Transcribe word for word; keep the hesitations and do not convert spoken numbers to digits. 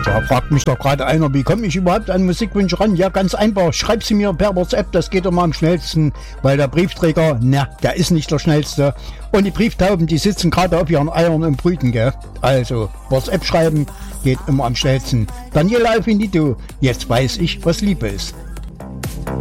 Da fragt mich doch gerade einer, wie komme ich überhaupt an Musikwünsche ran? Ja, ganz einfach, schreib sie mir per WhatsApp, das geht immer am schnellsten, weil der Briefträger, na, der ist nicht der schnellste. Und die Brieftauben, die sitzen gerade auf ihren Eiern und brüten, gell? Also, WhatsApp schreiben geht immer am schnellsten. Daniela Finito, jetzt weiß ich, was Liebe ist.